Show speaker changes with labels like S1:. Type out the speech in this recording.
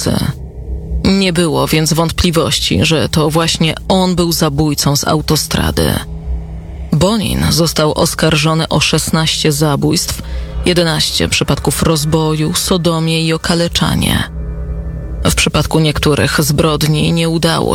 S1: nocy. Nie było więc wątpliwości, że to właśnie on był zabójcą z autostrady. Bonin został oskarżony o 16 zabójstw, 11 przypadków rozboju, sodomię i okaleczanie. W przypadku niektórych zbrodni nie udało